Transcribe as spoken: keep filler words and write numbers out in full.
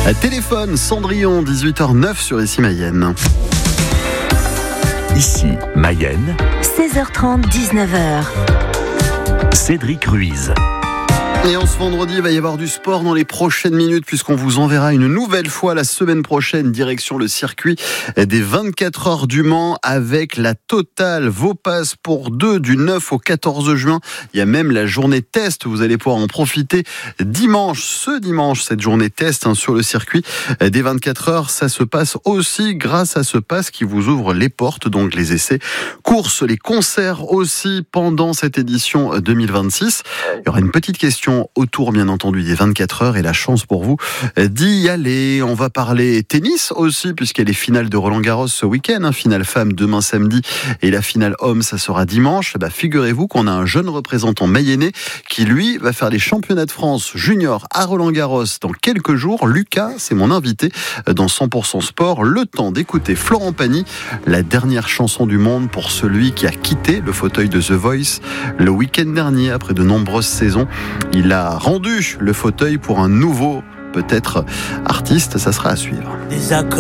Téléphone, Cendrillon, dix-huit heures neuf sur Ici Mayenne. Ici Mayenne, seize heures trente, dix-neuf heures. Cédric Ruiz. Et en ce vendredi, il va y avoir du sport dans les prochaines minutes puisqu'on vous enverra une nouvelle fois la semaine prochaine direction le circuit des vingt-quatre heures du Mans avec la totale. Vos passes pour deux du neuf au quatorze juin. Il y a même la journée test. Vous allez pouvoir en profiter dimanche, ce dimanche, cette journée test hein, sur le circuit des vingt-quatre heures. Ça se passe aussi grâce à ce pass qui vous ouvre les portes, donc les essais, courses, les concerts aussi pendant cette édition deux mille vingt-six. Il y aura une petite question autour bien entendu des vingt-quatre heures et la chance pour vous d'y aller. On va parler tennis aussi puisqu'il y a les finales de Roland-Garros ce week-end, hein, finale femme demain samedi et la finale homme ça sera dimanche. Bah, figurez-vous qu'on a un jeune représentant mayennais qui lui va faire les championnats de France junior à Roland-Garros dans quelques jours. Lucas, c'est mon invité dans cent pour cent Sport. Le temps d'écouter Florent Pagny, la dernière chanson du monde pour celui qui a quitté le fauteuil de The Voice le week-end dernier après de nombreuses saisons. Il a rendu le fauteuil pour un nouveau, peut-être, artiste. Ça sera à suivre. Des accords.